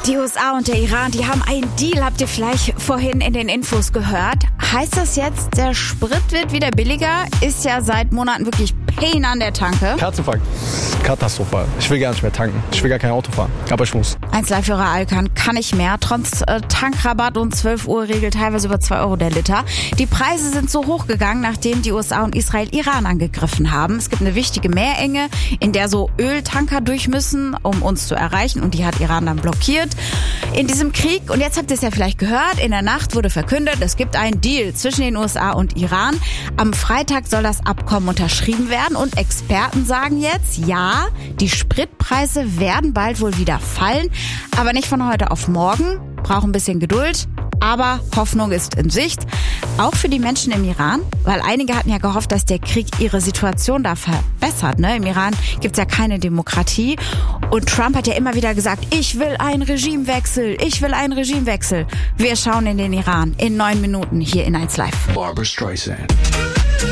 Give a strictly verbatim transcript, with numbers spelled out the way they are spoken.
Die U S A und der Iran, die haben einen Deal, habt ihr vielleicht vorhin in den Infos gehört. Heißt das jetzt, der Sprit wird wieder billiger? Ist ja seit Monaten wirklich Pain an der Tanke. Herzinfarkt. Katastrophal. Ich will gar nicht mehr tanken. Ich will gar kein Auto fahren. Aber ich muss. eins Live-Hörer Alkan kann nicht mehr. Trotz äh, Tankrabatt und zwölf Uhr Regel teilweise über zwei Euro der Liter. Die Preise sind so hoch gegangen, nachdem die U S A und Israel Iran angegriffen haben. Es gibt eine wichtige Meerenge, in der so Öltanker durch müssen, um uns zu erreichen. Und die hat Iran dann blockiert in diesem Krieg. Und jetzt habt ihr es ja vielleicht gehört, in der Nacht wurde verkündet, es gibt einen Deal zwischen den U S A und Iran. Am Freitag soll das Abkommen unterschrieben werden und Experten sagen jetzt, ja, die Spritpreise werden bald wohl wieder fallen, aber nicht von heute auf morgen, brauchen ein bisschen Geduld. Aber Hoffnung ist in Sicht, auch für die Menschen im Iran, weil einige hatten ja gehofft, dass der Krieg ihre Situation da verbessert. Ne? Im Iran gibt's ja keine Demokratie und Trump hat ja immer wieder gesagt, ich will einen Regimewechsel, ich will einen Regimewechsel. Wir schauen in den Iran in neun Minuten hier in eins Live. Barbra Streisand.